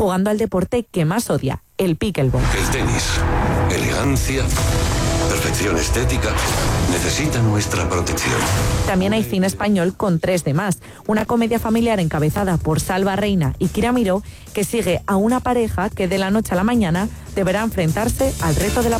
jugando al deporte que más odia, el pickleball. El tenis, elegancia, perfección estética, necesita nuestra protección. También hay cine español con 3 de más, una comedia familiar encabezada por Salva Reina y Kira Miró, que sigue a una pareja que de la noche a la mañana deberá enfrentarse al reto de la